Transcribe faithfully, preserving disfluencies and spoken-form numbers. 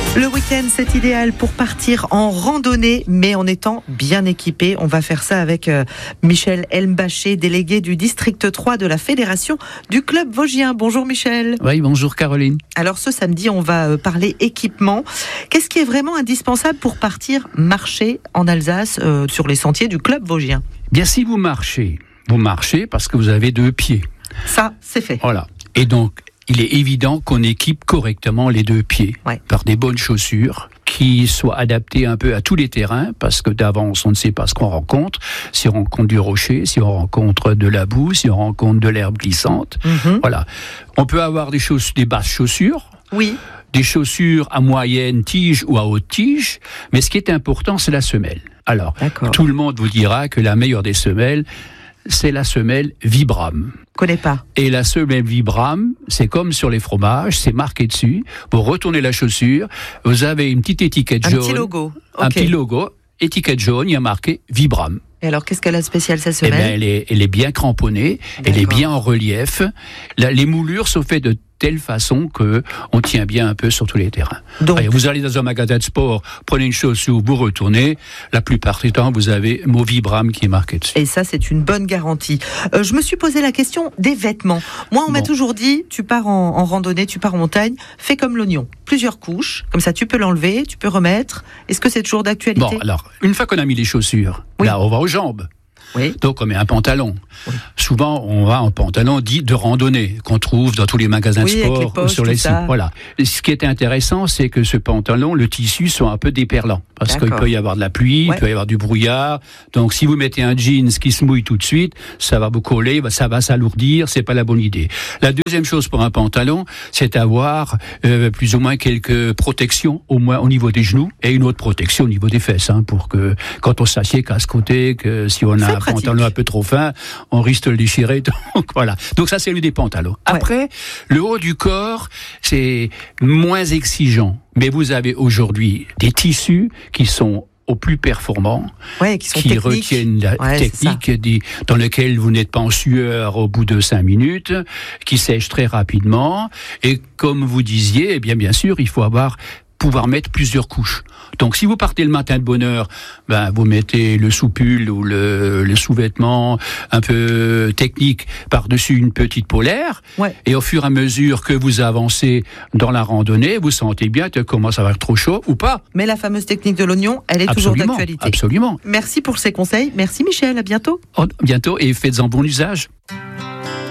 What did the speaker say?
Le week-end, c'est idéal pour partir en randonnée, mais en étant bien équipé. On va faire ça avec euh, Michel Elmbaché, délégué du district trois de la Fédération du Club Vosgien. Bonjour Michel. Oui, bonjour Caroline. Alors ce samedi, on va euh, parler équipement. Qu'est-ce qui est vraiment indispensable pour partir marcher en Alsace euh, sur les sentiers du Club Vosgien ? Bien, si vous marchez, vous marchez parce que vous avez deux pieds. Ça, c'est fait. Voilà. Et donc, il est évident qu'on équipe correctement les deux pieds ouais. par des bonnes chaussures qui soient adaptées un peu à tous les terrains, parce que d'avance, on ne sait pas ce qu'on rencontre. Si on rencontre du rocher, si on rencontre de la boue, si on rencontre de l'herbe glissante. Mm-hmm. Voilà. On peut avoir des, chauss- des basses chaussures. Oui. Des chaussures à moyenne tige ou à haute tige, mais ce qui est important, c'est la semelle. Alors, D'accord. tout le monde vous dira que la meilleure des semelles, c'est la semelle Vibram. Je connais pas. Et la semelle Vibram, c'est comme sur les fromages, c'est marqué dessus. Vous retournez la chaussure, vous avez une petite étiquette un jaune. Un petit logo. Okay. Un petit logo, étiquette jaune, il y a marqué Vibram. Et alors, qu'est-ce qu'elle a de spécial, sa semelle ? Eh bien, elle est, elle est bien cramponnée, D'accord. elle est bien en relief. La, les moulures sont faites de telle façon que on tient bien un peu sur tous les terrains. Donc, Allez, vous allez dans un magasin de sport, prenez une chaussure, vous retournez, la plupart du temps, vous avez mot Vibram qui est marqué dessus. Et ça, c'est une bonne garantie. Euh, je me suis posé la question des vêtements. Moi, on bon. m'a toujours dit, tu pars en, en randonnée, tu pars en montagne, fais comme l'oignon. Plusieurs couches, comme ça tu peux l'enlever, tu peux remettre. Est-ce que c'est toujours d'actualité ? Bon, alors, une fois qu'on a mis les chaussures, oui. là, on va aux jambes. Oui. Donc on met un pantalon. Oui. Souvent on va en pantalon dit de randonnée qu'on trouve dans tous les magasins oui, de sport poches, ou sur les sites. Voilà. Ce qui est intéressant, c'est que ce pantalon, le tissu soit un peu déperlant, parce D'accord. qu'il peut y avoir de la pluie, ouais. il peut y avoir du brouillard. Donc si vous mettez un jeans qui se mouille tout de suite, ça va vous coller, ça va s'alourdir. C'est pas la bonne idée. La deuxième chose pour un pantalon, c'est d'avoir euh, plus ou moins quelques protections, au moins au niveau des genoux, et une autre protection au niveau des fesses, hein, pour que quand on s'assied qu'à ce côté, que si on a un pantalon un peu trop fin, on risque de le déchirer. Donc voilà. Donc ça, c'est lui des pantalons. Ouais. Après, le haut du corps, c'est moins exigeant. Mais vous avez aujourd'hui des tissus qui sont au plus performants, ouais, qui, sont qui techniques. retiennent la ouais, technique, des, dans lesquels vous n'êtes pas en sueur au bout de cinq minutes, qui sèchent très rapidement. Et comme vous disiez, eh bien, bien sûr, il faut avoir pouvoir mettre plusieurs couches. Donc, si vous partez le matin de bonne heure, ben, vous mettez le sous-pull ou le, le sous-vêtement un peu technique par-dessus une petite polaire. Ouais. Et au fur et à mesure que vous avancez dans la randonnée, vous sentez bien que commence à avoir trop chaud ou pas. Mais la fameuse technique de l'oignon, elle est absolument, toujours d'actualité. Absolument. Merci pour ces conseils. Merci Michel, à bientôt. À bientôt et faites-en bon usage.